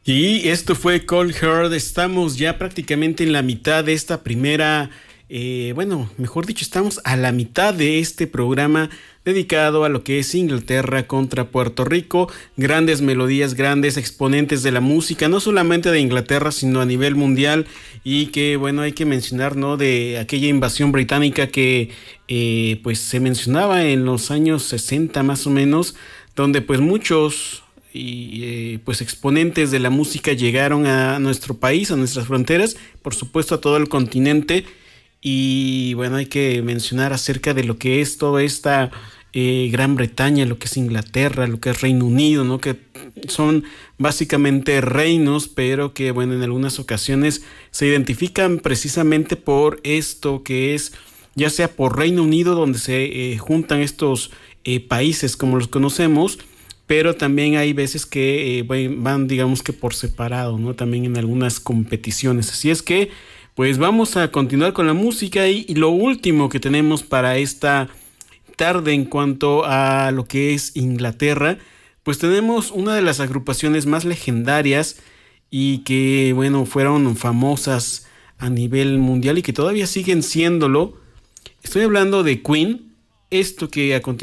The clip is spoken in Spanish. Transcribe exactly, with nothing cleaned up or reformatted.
Y esto fue Cold Heart. Estamos ya prácticamente en la mitad de esta primera, eh, bueno, mejor dicho, estamos a la mitad de este programa dedicado a lo que es Inglaterra contra Puerto Rico. Grandes melodías, grandes exponentes de la música, no solamente de Inglaterra, sino a nivel mundial. Y que, bueno, hay que mencionar, ¿no?, de aquella invasión británica que, eh, pues, se mencionaba en los años sesenta más o menos, donde, pues, muchos y eh, pues exponentes de la música llegaron a nuestro país, a nuestras fronteras, por supuesto a todo el continente. Y bueno, hay que mencionar acerca de lo que es toda esta eh, Gran Bretaña, lo que es Inglaterra, lo que es Reino Unido, ¿no?, que son básicamente reinos, pero que, bueno, en algunas ocasiones se identifican precisamente por esto que es, ya sea por Reino Unido, donde se eh, juntan estos eh, países como los conocemos, pero también hay veces que eh, van, digamos que por separado, ¿no? También en algunas competiciones. Así es que, pues vamos a continuar con la música y, y lo último que tenemos para esta tarde en cuanto a lo que es Inglaterra, pues tenemos una de las agrupaciones más legendarias y que, bueno, fueron famosas a nivel mundial y que todavía siguen siéndolo. Estoy hablando de Queen. Esto que a continuación